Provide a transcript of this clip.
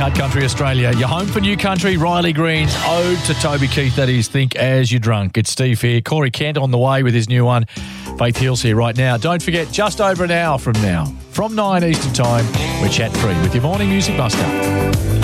Hard Country Australia. You're home for New Country. Riley Green's Ode to Toby Keith. That is Think As You Drunk. It's Steve here. Corey Kent on the way with his new one. Faith Hill's here right now. Don't forget, just over an hour from now, from 9 Eastern Time, we're chat-free with your morning music buster.